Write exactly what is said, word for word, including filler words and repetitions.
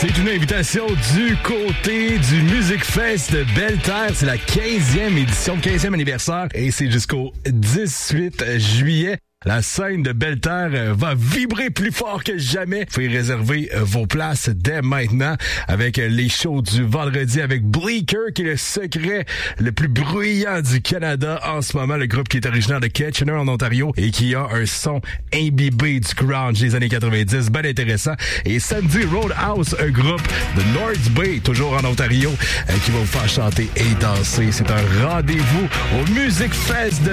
C'est une invitation du côté du Music Fest de Belle-Terre. C'est la quinzième édition, quinzième anniversaire et c'est jusqu'au dix-huit juillet. La scène de Belle-Terre va vibrer plus fort que jamais. Vous pouvez réserver vos places dès maintenant avec les shows du vendredi avec Bleecker, qui est le secret le plus bruyant du Canada en ce moment. Le groupe qui est originaire de Kitchener en Ontario et qui a un son imbibé du grunge des années quatre-vingt-dix. Ben intéressant. Et samedi, Roadhouse, un groupe de North Bay, toujours en Ontario, qui va vous faire chanter et danser. C'est un rendez-vous au Music Fest de